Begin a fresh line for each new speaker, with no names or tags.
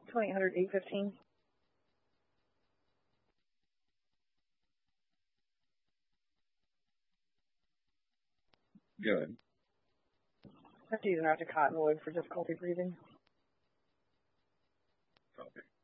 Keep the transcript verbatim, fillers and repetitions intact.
twenty-eight hundred, eight fifteen.
Good.
I have to use an after cottonwood for difficulty breathing.
Copy.